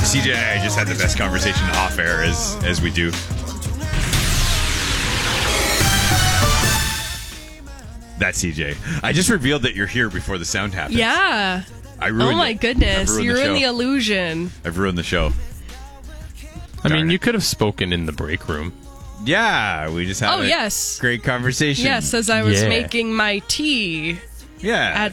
CJ and I just had the best conversation off air as we do. That's CJ. I just revealed that you're here before the sound happens. Yeah. I ruined Oh my goodness. You ruined the show. illusion. I've ruined the show. I mean, you could have spoken in the break room. Yeah, we just had a great conversation. Yes, as I was making my tea. Yeah. At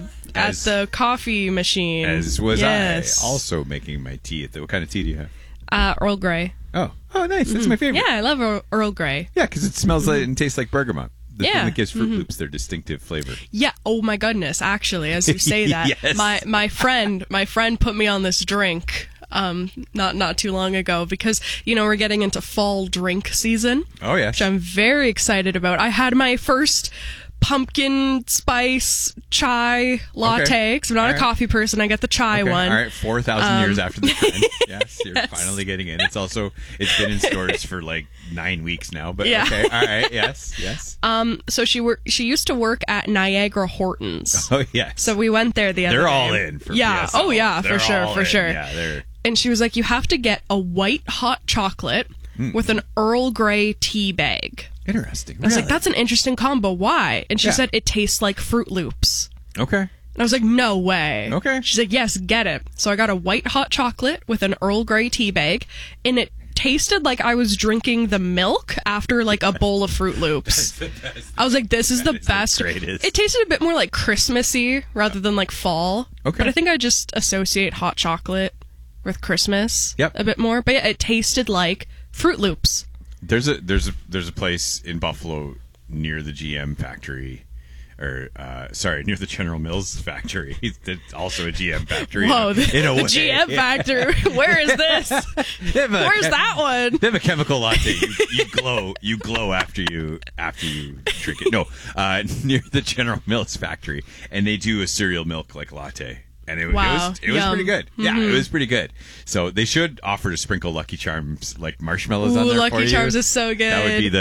the coffee machine. As was I. Also making my tea. What kind of tea do you have? Earl Grey. Oh, nice. That's my favorite. Yeah, I love Earl Grey. Yeah, because it smells like and tastes like bergamot. The thing that gives Fruit Loops their distinctive flavor. Yeah. Oh my goodness. Actually, as you say that, yes. my friend put me on this drink. Not too long ago, because we're getting into fall drink season. Oh yeah, which I'm very excited about. I had my first pumpkin spice chai latte, because I'm not a coffee person. I get the chai one. All right, 4,000 years after the trend. Yes, you're finally getting in. It's been in stores for like 9 weeks now, but okay. All right, yes. So she used to work at Niagara Hortons. Oh yes. So we went there the other day. They're all in for PSL. Oh yeah, They're for sure. Yeah, they're. And she was like, you have to get a white hot chocolate with an Earl Grey tea bag. Interesting. I was like, that's an interesting combo. Why? And she said it tastes like Fruit Loops. Okay. And I was like, no way. Okay. She's like, yes, get it. So I got a white hot chocolate with an Earl Grey tea bag, and it tasted like I was drinking the milk after like a bowl of Fruit Loops. I was like, this is the best. It tasted a bit more like Christmassy rather than like fall. Okay. But I think I just associate hot chocolate with Christmas a bit more. But yeah, it tasted like Fruit Loops. There's a place in Buffalo near the GM factory, or near the General Mills factory. It's also a GM factory. Whoa, the GM factory. Where is this? Where's that one? They have a chemical latte. You glow after you drink it. No, near the General Mills factory, and they do a cereal milk like latte. And it was pretty good. Mm-hmm. Yeah, it was pretty good. So they should offer to sprinkle Lucky Charms like marshmallows on there Lucky for you. Charms is so good. That would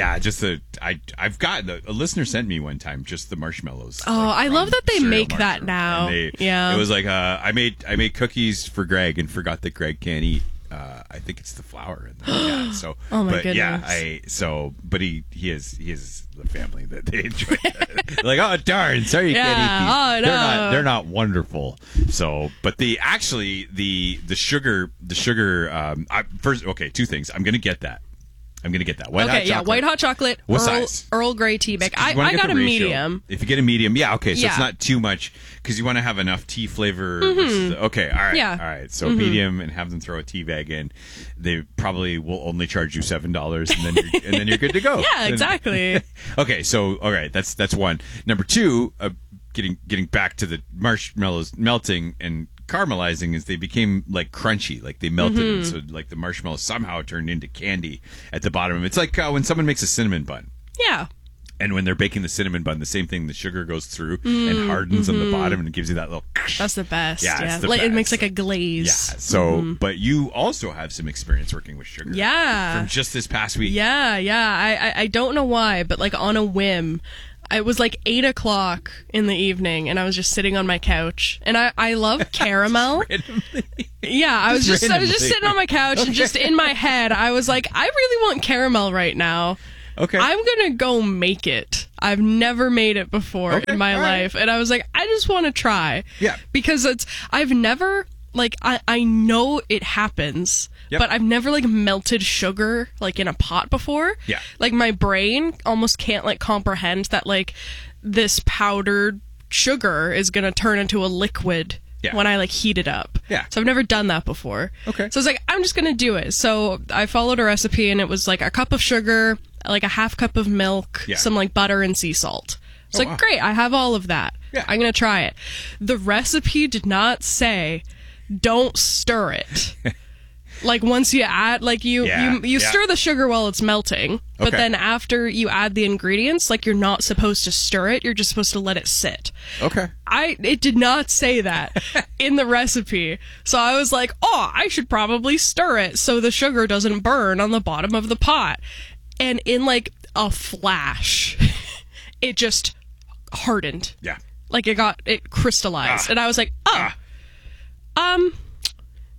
be I've gotten a listener sent me one time just the marshmallows. Oh, I love that they make that now. It was like I made cookies for Greg and forgot that Greg can't eat. I think it's the flour in there. So, oh my goodness. Yeah, but he has the family that they enjoy. Like, oh darn, sorry you can't eat these. Oh, no. They're not wonderful. So, but the sugar. First, okay, two things. I'm gonna get that. White hot chocolate. White hot chocolate. What size? Earl Grey tea bag. I got a medium. If you get a medium, okay, so it's not too much, because you want to have enough tea flavor. Okay, all right. Yeah. All right, so medium, and have them throw a tea bag in. They probably will only charge you $7, and then you're good to go. Yeah, exactly. Okay, so all right, that's one. Number two, getting back to the marshmallows melting and caramelizing, is they became like crunchy, like they melted, and so like the marshmallow somehow turned into candy at the bottom. It's like when someone makes a cinnamon bun. Yeah. And when they're baking the cinnamon bun, the same thing, the sugar goes through and hardens on the bottom, and it gives you that little... That's the best. Yeah. It's the best. best. It makes like a glaze. Yeah. So, but you also have some experience working with sugar. Yeah. From just this past week. Yeah. I don't know why, but like on a whim, it was like 8 o'clock in the evening, and I was just sitting on my couch, and I love caramel. Yeah, I was just sitting on my couch, and just in my head, I was like, I really want caramel right now. Okay. I'm gonna go make it. I've never made it before in my life, and I was like, I just want to try. Yeah. Because I've never, like, I know it happens. Yep. But I've never like melted sugar like in a pot before. Yeah. Like my brain almost can't like comprehend that like this powdered sugar is gonna turn into a liquid when I like heat it up. Yeah. So I've never done that before. Okay. So I was like, I'm just gonna do it. So I followed a recipe, and it was like a cup of sugar, like a half cup of milk, some like butter and sea salt. It's like, great, I have all of that. Yeah. I'm gonna try it. The recipe did not say don't stir it. Like once you add, like you stir the sugar while it's melting, but then after you add the ingredients, like you're not supposed to stir it. You're just supposed to let it sit. Okay. It did not say that in the recipe. So I was like, I should probably stir it so the sugar doesn't burn on the bottom of the pot. And in like a flash, it just hardened. Yeah. Like it crystallized. And I was like, I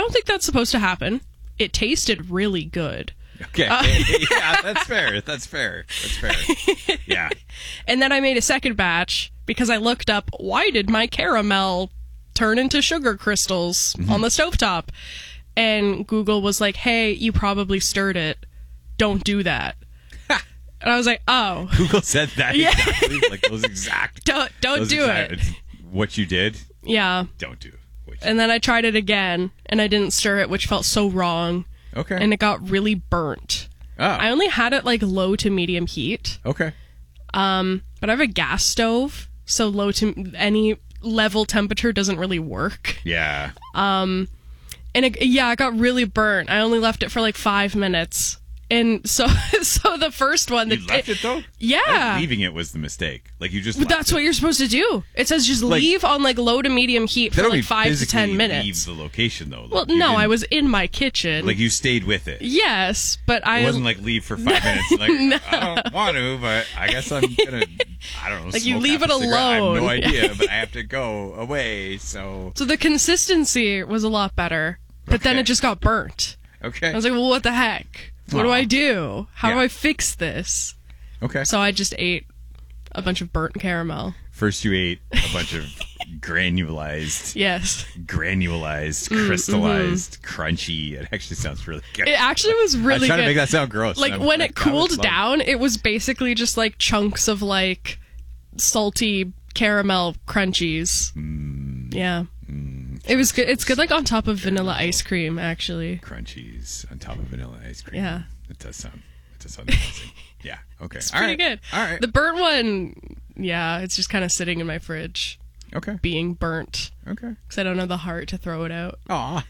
don't think that's supposed to happen. It tasted really good. Okay. Yeah, that's fair. That's fair. Yeah. And then I made a second batch because I looked up, why did my caramel turn into sugar crystals on the stovetop? And Google was like, hey, you probably stirred it. Don't do that. And I was like, oh. Google said that exactly. Like those exact. Don't do it. What you did? Yeah. Don't do. And then I tried it again, and I didn't stir it, which felt so wrong. Okay. And it got really burnt. Oh. I only had it like low to medium heat. Okay. But I have a gas stove, so low to any level temperature doesn't really work. Yeah. And it got really burnt. I only left it for like 5 minutes. And so the first one... You left it, though? Yeah. Leaving it was the mistake. Like, you just But that's what you're supposed to do. It says just leave on, like, low to medium heat for, like, 5 to 10 minutes. Leave the location, though. Like, well, no, I was in my kitchen. Like, you stayed with it. Yes, but It wasn't like leave for 5 minutes. Like, no. I don't want to, but I guess I'm going to, I don't know, like, you leave it alone. I have no idea, but I have to go away, so... So the consistency was a lot better, but then it just got burnt. Okay. I was like, well, what the heck? What do I do? How do I fix this? Okay. So I just ate a bunch of burnt caramel. First you ate a bunch of granulized, crystallized, crunchy. It actually sounds really good. It actually was really good. I'm trying to make that sound gross. Like, when it cooled down, it was basically just like chunks of like salty caramel crunchies. Yeah. It was good. It's good, like, on top of vanilla ice cream, actually. Crunchies on top of vanilla ice cream. Yeah. It does sound amazing. Yeah. Okay. It's pretty good. All right. The burnt one, yeah, it's just kind of sitting in my fridge. Okay. Being burnt. Okay. Because I don't have the heart to throw it out. Aw.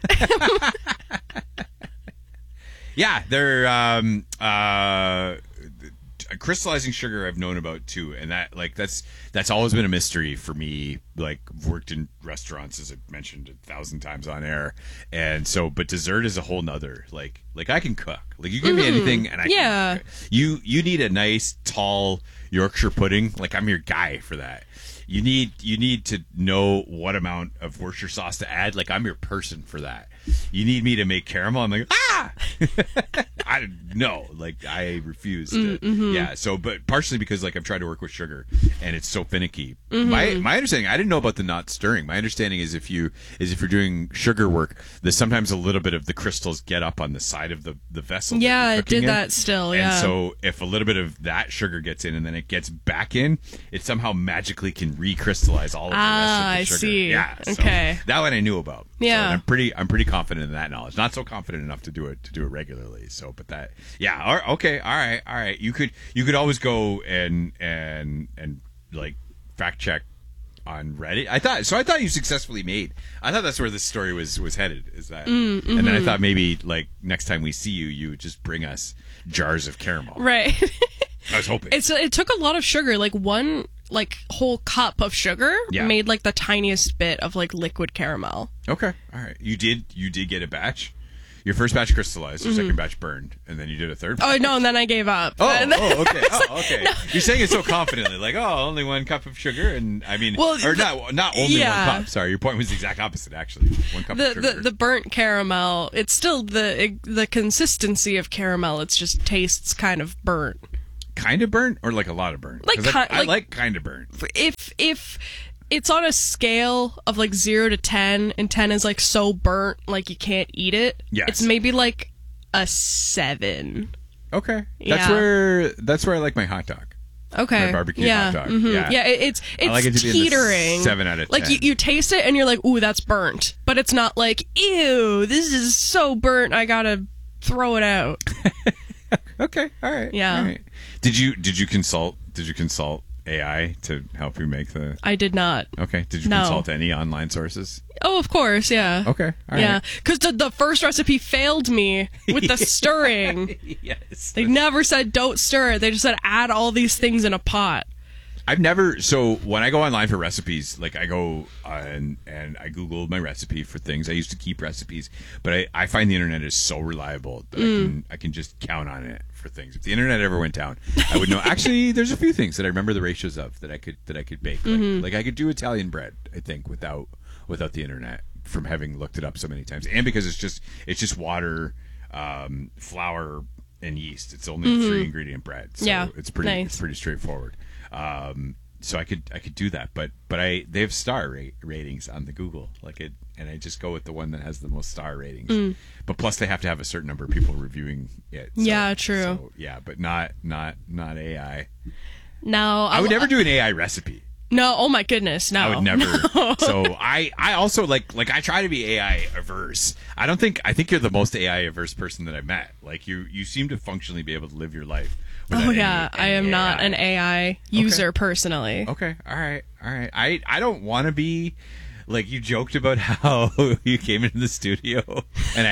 Yeah, they're crystallizing sugar I've known about too, and that's always been a mystery for me. Like, I've worked in restaurants, as I've mentioned 1,000 times on air, and so, but dessert is a whole nother. Like I can cook. Like, you give me anything, and I can cook. You need a nice tall Yorkshire pudding. Like, I'm your guy for that. You need to know what amount of Worcestershire sauce to add. Like, I'm your person for that. You need me to make caramel. I'm like, I no, like, I refuse to. Yeah. So, but partially because, like, I'm trying to work with sugar and it's so finicky. My understanding, I didn't know about the not stirring. My understanding is if you're doing sugar work, there's sometimes a little bit of the crystals get up on the side of the vessel. Yeah, it did that still. Yeah. And so if a little bit of that sugar gets in and then it gets back in, it somehow magically can recrystallize all of the rest of the sugar. I see. Yeah. Okay. So that one I knew about. Yeah. So I'm pretty confident in that knowledge. Not so confident enough to do it regularly. So, but that, yeah. Okay. All right. You could always go and like fact check on Reddit. I thought you successfully made. I thought that's where this story was headed. Is that? And then I thought maybe, like, next time we see you would just bring us jars of caramel. Right. I was hoping. It took a lot of sugar. Like, one whole cup of sugar made like the tiniest bit of like liquid caramel. Okay. All right. You did get a batch. Your first batch crystallized, your second batch burned, and then you did a third batch. Oh, no, and then I gave up. Okay. Okay. No. You're saying it so confidently, like, only 1 cup of sugar, and I mean, not only 1 cup. Sorry, your point was the exact opposite, actually. 1 cup of sugar. The burnt caramel, it's still the consistency of caramel. It just tastes kind of burnt. Kind of burnt, or like a lot of burnt? I like kind of burnt. If it's on a scale of like 0 to 10, and 10 is like so burnt like you can't eat it. Yes. It's maybe like a 7. Okay. Yeah. That's where I like my hot dog. Okay. My barbecue hot dog. Yeah. Yeah, it's I like it to teetering. Be in the 7 out of 10. Like, you taste it and you're like, ooh, that's burnt. But it's not like, ew, this is so burnt, I gotta throw it out. Okay. All right. Yeah. All right. Did you consult AI to help you make the... I did not. Okay. Did you consult any online sources? Oh, of course, yeah. Okay. All yeah, right. because the first recipe failed me with the stirring. Yes. They never said don't stir it. They just said add all these things in a pot. I've never... So when I go online for recipes, like, I go and I Google my recipe for things. I used to keep recipes, but I find the internet is so reliable that I can just count on it for things. If the internet ever went down, I would know. Actually, there's a few things that I remember the ratios of that I could bake. Like I could do Italian bread, I think, without the internet. from having looked it up so many times, and because it's just water, flour, and yeast. It's only a 3-ingredient bread, so it's pretty straightforward. So I could do that, but they have star ratings on the Google, and I just go with the one that has the most star ratings. But plus they have to have a certain number of people reviewing it. So, yeah, true. So, yeah, but not AI. No, I would never do an AI recipe. No, oh my goodness, no. I would never. No. So I also like I try to be AI averse. I think you're the most AI averse person that I've met. Like you seem to functionally be able to live your life. Oh yeah, I am not an AI user personally. Okay, all right. I don't want to be. Like, you joked about how you came into the studio, and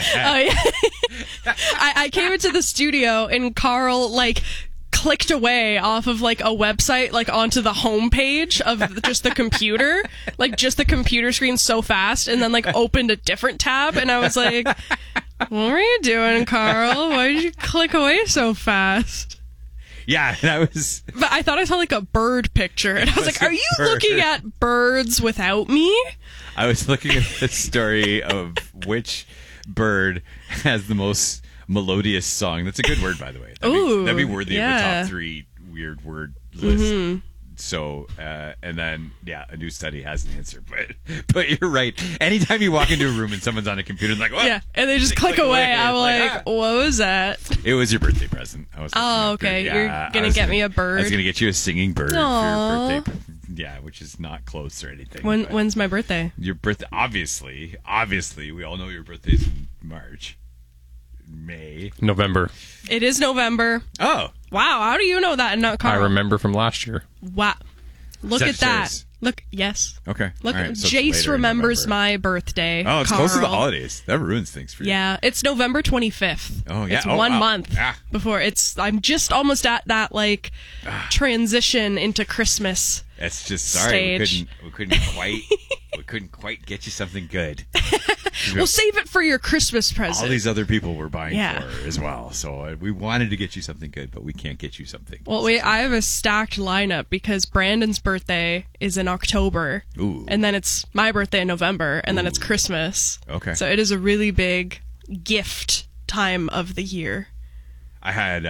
I came into the studio and Carl clicked away off of a website onto the homepage of just the computer, just the computer screen so fast, and then opened a different tab, and I was like, "What were you doing, Carl? Why did you click away so fast?" Yeah, that was. But I thought I saw a bird picture, and I was like, "Are you looking at birds without me?" I was looking at the story of which bird has the most melodious song. That's a good word, by the way. That'd be worthy of a top 3 weird word list. So, and then, a new study has an answer. But you're right. Anytime you walk into a room and someone's on a computer, like, what? Yeah, and they just click away. I'm like, what was that? It was your birthday present. Okay. You're going to get me a bird. I was going to get you a singing bird for your birthday. Yeah, which is not close or anything. When's my birthday? Your birthday, obviously, we all know your birthday's in March. November. It is November. Oh. Wow, how do you know that and not Carl? I remember from last year. Wow. Look at that. Look, yes. Okay. Look, right, so Jace remembers my birthday. Oh, it's Carl. close to the holidays. That ruins things for you. Yeah, it's November 25th. Oh, yeah. It's 1 month before I'm just almost at that transition into Christmas. That's just stage. We couldn't quite get you something good. We'll save it for your Christmas present. All these other people were buying for as well. So we wanted to get you something good, but we can't get you something. Well, I have a stacked lineup because Brandon's birthday is in October. Ooh. And then it's my birthday in November, and then it's Christmas. Okay. So it is a really big gift time of the year. I had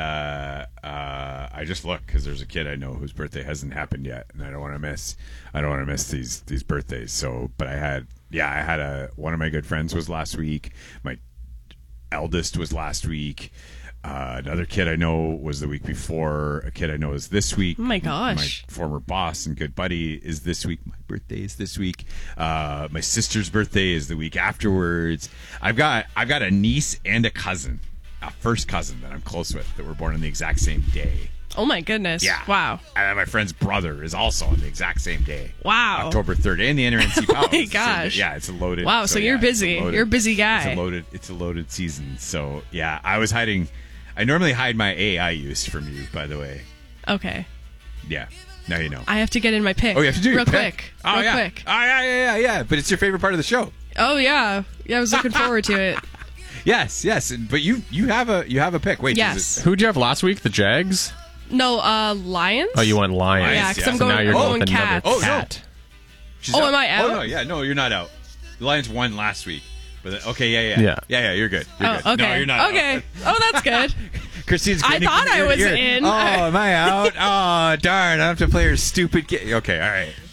I just looked because there's a kid I know whose birthday hasn't happened yet, and I don't want to miss these birthdays. So, but I had one of my good friends was last week. My eldest was last week. Another kid I know was the week before. A kid I know is this week. Oh my gosh! My former boss and good buddy is this week. My birthday is this week. My sister's birthday is the week afterwards. I've got a niece and a cousin. A first cousin that I'm close with that were born on the exact same day. Oh my goodness. Yeah. Wow. And my friend's brother is also on the exact same day. Wow. October 3rd. And the NRNC Power. Oh my gosh. Yeah, it's a loaded. Wow, so you're busy. You're a busy guy. It's a loaded season. So, yeah, I normally hide my AI use from you, by the way. Okay. Yeah. Now you know. I have to get in my pick. Oh, you have to do real your pick? Quick. Oh, real yeah. quick. Oh, yeah. But it's your favorite part of the show. Oh, yeah. Yeah, I was looking forward to it. Yes. But you have a pick. Wait. Yes. Who'd you have last week? The Jags? No, Lions. Oh, you went Lions. Yeah, because I'm so now you're going with Cats. another cat. No. Am I out? Oh no, yeah, no, you're not out. The Lions won last week. But okay, yeah, you're good. You're good. Okay. No, you're not. Okay. Out. Oh, that's good. Christine's. I thought I was in. Oh, am I out? Oh, darn! I have to play her stupid game. Okay, all right.